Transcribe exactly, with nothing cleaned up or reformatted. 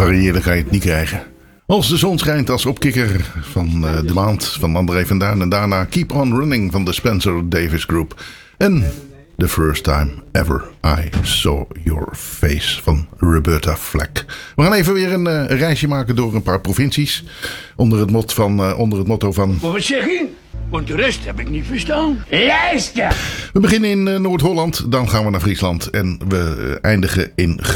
gevarieerder kan je het niet krijgen. Als de zon schijnt als opkikker van uh, de maand van André van Duin. En daarna Keep On Running van de Spencer Davis Group. En The First Time Ever I Saw Your Face van Roberta Flack. We gaan even weer een uh, reisje maken door een paar provincies. Onder het, mot van, uh, onder het motto van... Wat zeg je? Want de rest heb ik niet verstaan. Luister! We beginnen in uh, Noord-Holland, dan gaan we naar Friesland. En we uh, eindigen in